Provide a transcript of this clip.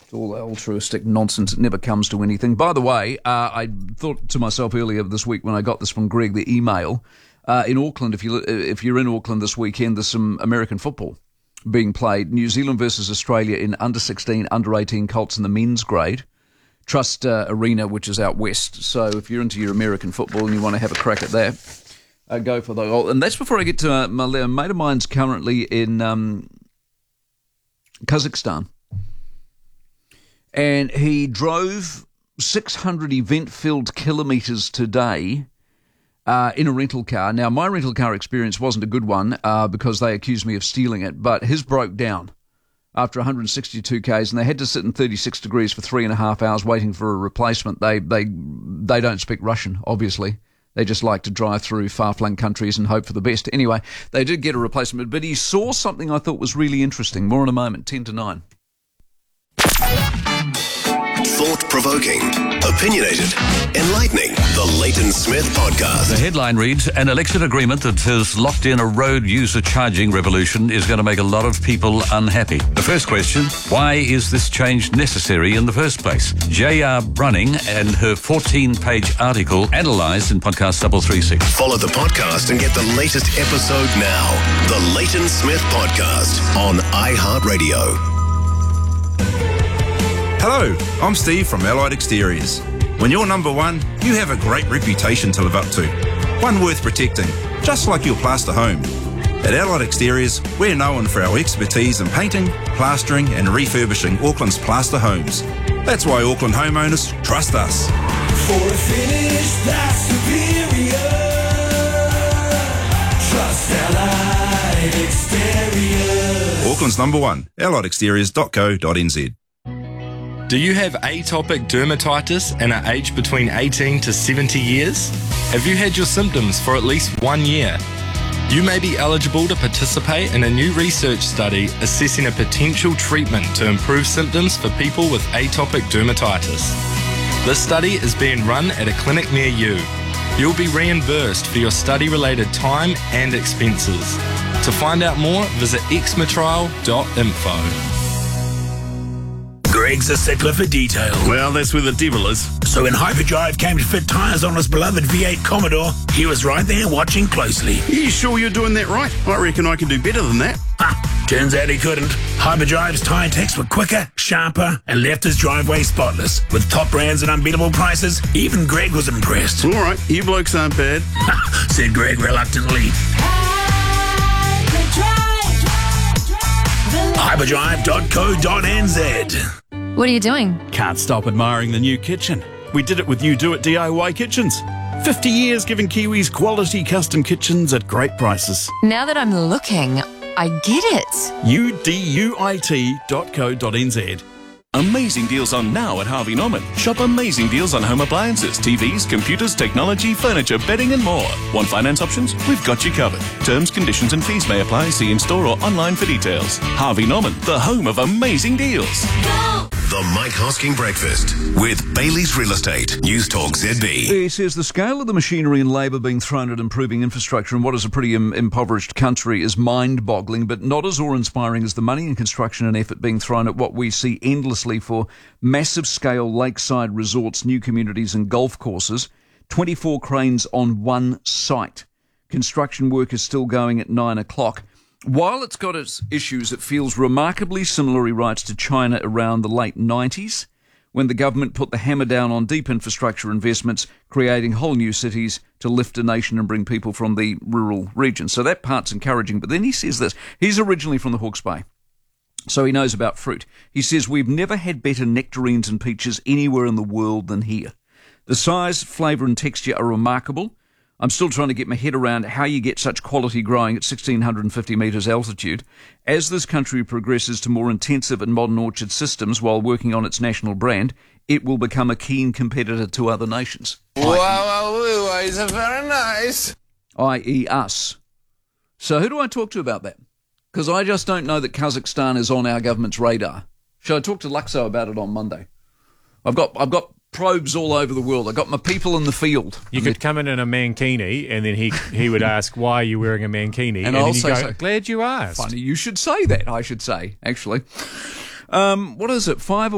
All altruistic nonsense. It never comes to anything. By the way, I thought to myself earlier this week when I got this from Greg, the email, in Auckland, if you're in Auckland this weekend, there's some American football being played. New Zealand versus Australia in under-16, under-18 Colts in the men's grade. Trust Arena, which is out west. So if you're into your American football and you want to have a crack at that, go for that. And that's before I get to my mate of mine's currently in Kazakhstan. And he drove 600 event-filled kilometres today in a rental car. Now, my rental car experience wasn't a good one because they accused me of stealing it, but his broke down after 162 Ks, and they had to sit in 36 degrees for 3.5 hours waiting for a replacement. They don't speak Russian, obviously. They just like to drive through far-flung countries and hope for the best. Anyway, they did get a replacement, but he saw something I thought was really interesting. More in a moment, 10 to 9. Thought-provoking, opinionated, enlightening. The Leighton Smith Podcast. The headline reads, an election agreement that has locked in a road user charging revolution is going to make a lot of people unhappy. The first question, why is this change necessary in the first place? J.R. Brunning and her 14-page article analysed in Podcast 336. Follow the podcast and get the latest episode now. The Leighton Smith Podcast on iHeartRadio. Hello, I'm Steve from Allied Exteriors. When you're number one, you have a great reputation to live up to. One worth protecting, just like your plaster home. At Allied Exteriors, we're known for our expertise in painting, plastering and refurbishing Auckland's plaster homes. That's why Auckland homeowners trust us. For a finish that's superior, trust Allied Exteriors. Auckland's number one, alliedexteriors.co.nz. Do you have atopic dermatitis and are aged between 18 to 70 years? Have you had your symptoms for at least 1 year? You may be eligible to participate in a new research study assessing a potential treatment to improve symptoms for people with atopic dermatitis. This study is being run at a clinic near you. You'll be reimbursed for your study-related time and expenses. To find out more, visit exmatrial.info. Greg's a stickler for detail. Well, that's where the devil is. So when Hyperdrive came to fit tyres on his beloved V8 Commodore, he was right there watching closely. Are you sure you're doing that right? I reckon I can do better than that. Ha! Turns out he couldn't. Hyperdrive's tyre techs were quicker, sharper, and left his driveway spotless. With top brands and unbeatable prices, even Greg was impressed. All right, you blokes aren't bad. Ha! Said Greg reluctantly. Hyperdrive.co.nz. What are you doing? Can't stop admiring the new kitchen. We did it with You Do It DIY Kitchens. 50 years giving Kiwis quality custom kitchens at great prices. Now that I'm looking, I get it. UDUIT.co.nz. Amazing deals on now at Harvey Norman. Shop amazing deals on home appliances, TVs, computers, technology, furniture, bedding and more. Want finance options? We've got you covered. Terms, conditions and fees may apply. See in-store or online for details. Harvey Norman, the home of amazing deals. Go! The Mike Hosking Breakfast with Bailey's Real Estate. News Talk ZB. He says the scale of the machinery and labour being thrown at improving infrastructure in what is a pretty impoverished country is mind-boggling, but not as awe-inspiring as the money and construction and effort being thrown at what we see endlessly for massive-scale lakeside resorts, new communities and golf courses. 24 cranes on one site. Construction work is still going at 9 o'clock. While it's got its issues, it feels remarkably similar, he writes, to China around the late 90s, when the government put the hammer down on deep infrastructure investments, creating whole new cities to lift a nation and bring people from the rural regions. So that part's encouraging. But then he says this. He's originally from the Hawke's Bay, so he knows about fruit. He says, we've never had better nectarines and peaches anywhere in the world than here. The size, flavour and texture are remarkable. I'm still trying to get my head around how you get such quality growing at 1,650 metres altitude. As this country progresses to more intensive and modern orchard systems while working on its national brand, it will become a keen competitor to other nations. Wow, is very nice. I.e. us. So who do I talk to about that? Because I just don't know that Kazakhstan is on our government's radar. Shall I talk to Luxo about it on Monday? I've got probes all over the world. I got my people in the field. You could come in a mankini, and then he would ask, why are you wearing a mankini? And I'll then you say go, so. Glad you asked. Funny you should say that, I should say, actually. What is it, 5